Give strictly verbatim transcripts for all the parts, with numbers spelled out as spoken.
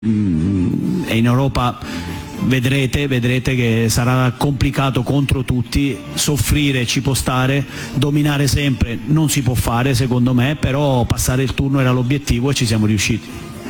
in Europa vedrete, vedrete che sarà complicato contro tutti, soffrire ci può stare, dominare sempre non si può fare secondo me, però passare il turno era l'obiettivo e ci siamo riusciti.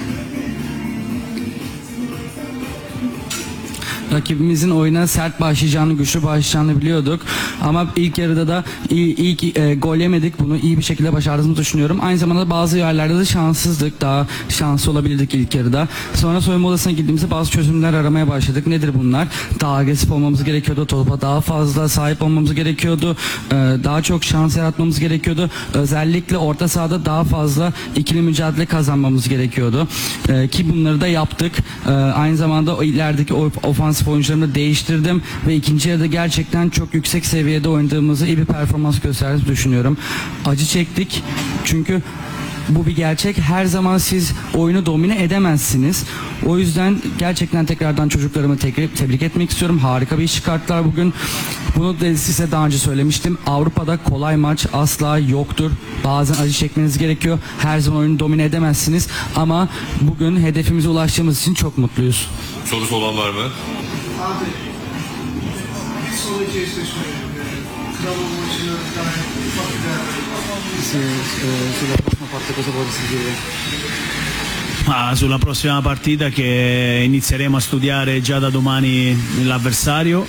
Rakibimizin oyuna sert başlayacağını, güçlü başlayacağını biliyorduk. Ama ilk yarıda da iyi, iyi e, gol yemedik. Bunu iyi bir şekilde başardığımızı düşünüyorum. Aynı zamanda bazı yerlerde de şanssızdık. Daha şanslı olabilirdik ilk yarıda. Sonra soyunma odasına gittiğimizde bazı çözümler aramaya başladık. Nedir bunlar? Daha agresif olmamız gerekiyordu. Topa daha fazla sahip olmamız gerekiyordu. E, daha çok şans yaratmamız gerekiyordu. Özellikle orta sahada daha fazla ikili mücadele kazanmamız gerekiyordu. E, ki bunları da yaptık. E, aynı zamanda o ilerideki ofansif oyuncularını değiştirdim ve ikinci yarıda gerçekten çok yüksek seviyede oynadığımızı, iyi bir performans gösterdiğimizi düşünüyorum. Acı çektik çünkü bu bir gerçek. Her zaman siz oyunu domine edemezsiniz. O yüzden gerçekten tekrardan çocuklarımı tekrar tebrik etmek istiyorum. Harika bir iş çıkarttılar bugün. Bunu da size daha önce söylemiştim. Avrupa'da kolay maç asla yoktur. Bazen acı çekmeniz gerekiyor. Her zaman oyunu domine edemezsiniz. Ama bugün hedefimize ulaştığımız için çok mutluyuz. Sorusu olan var mı? Abi, bir sonraki eşleşme, Kral'ın maçını gayet ufak bir Ah, sulla prossima partita che inizieremo a studiare già da domani l'avversario,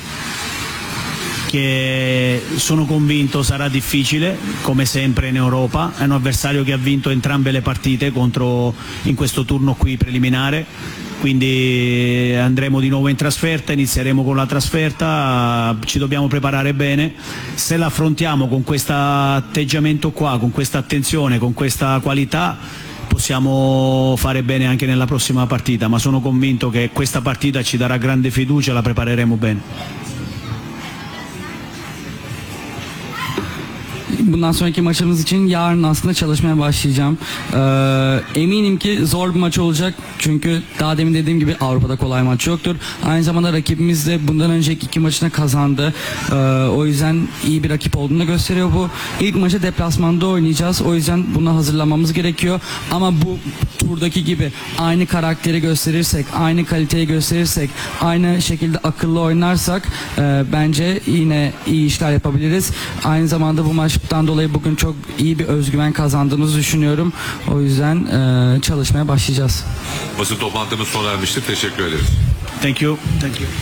che sono convinto sarà difficile come sempre in Europa. È un avversario che ha vinto entrambe le partite contro, in questo turno qui preliminare, quindi andremo di nuovo in trasferta, inizieremo con la trasferta, ci dobbiamo preparare bene. Se l'affrontiamo con questo atteggiamento qua, con questa attenzione, con questa qualità, possiamo fare bene anche nella prossima partita, ma sono convinto che questa partita ci darà grande fiducia e la prepareremo bene. Bundan sonraki maçımız için yarın aslında çalışmaya başlayacağım. Ee, eminim ki zor bir maç olacak. Çünkü daha demin dediğim gibi Avrupa'da kolay maç yoktur. Aynı zamanda rakibimiz de bundan önceki iki maçını kazandı. Ee, o yüzden iyi bir rakip olduğunu gösteriyor bu. İlk maçı deplasmanda oynayacağız. O yüzden buna hazırlanmamız gerekiyor. Ama bu turdaki gibi aynı karakteri gösterirsek, aynı kaliteyi gösterirsek, aynı şekilde akıllı oynarsak e, bence yine iyi işler yapabiliriz. Aynı zamanda bu maçtan dolayı bugün çok iyi bir özgüven kazandığımızı düşünüyorum. O yüzden e, çalışmaya başlayacağız. Basın toplantımız sona ermiştir. Teşekkür ederiz. Thank you. Thank you.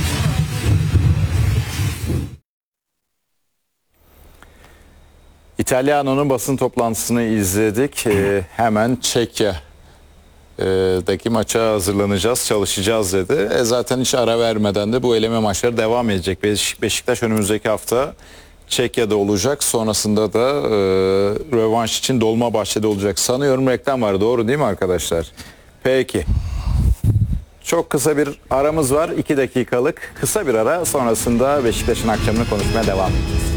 İtalyano'nun basın toplantısını izledik. Ee, hemen Çekya'daki maça hazırlanacağız, çalışacağız dedi. E zaten hiç ara vermeden de bu eleme maçları devam edecek. Beş, Beşiktaş önümüzdeki hafta Çekya'da olacak. Sonrasında da e, rövanş için Dolmabahçe'de olacak. Sanıyorum reklam var. Doğru değil mi arkadaşlar? Peki. Çok kısa bir aramız var. iki dakikalık kısa bir ara. Sonrasında Beşiktaş'ın akşamını konuşmaya devam edeceğiz.